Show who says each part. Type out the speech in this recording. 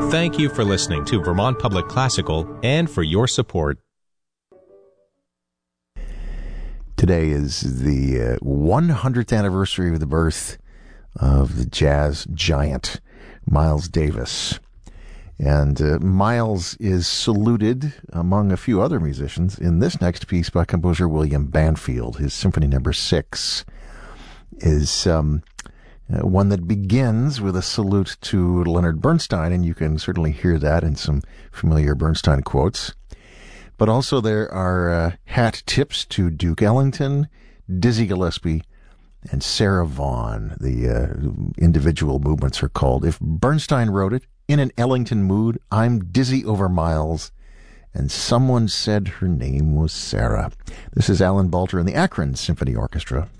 Speaker 1: Thank you for listening to Vermont Public Classical and for your support.
Speaker 2: Today is the 100th anniversary of the birth of the jazz giant, Miles Davis. And Miles is saluted, among a few other musicians, in this next piece by composer William Banfield. His Symphony No. 6 is one that begins with a salute to Leonard Bernstein, and you can certainly hear that in some familiar Bernstein quotes. But also there are hat tips to Duke Ellington, Dizzy Gillespie, and Sarah Vaughan. The individual movements are called If Bernstein Wrote It, In an Ellington Mood, I'm Dizzy Over Miles, and Someone Said Her Name Was Sarah. This is Alan Balter and the Akron Symphony Orchestra.